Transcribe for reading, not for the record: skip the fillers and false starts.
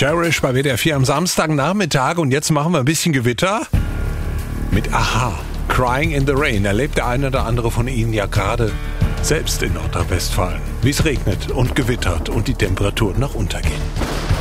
Cherish bei WDR 4 am Samstagnachmittag und jetzt machen wir ein bisschen Gewitter mit a-ha. Crying in the Rain erlebt der eine oder andere von Ihnen ja gerade selbst in Nordrhein-Westfalen, wie es regnet und gewittert und die Temperaturen nach unten gehen.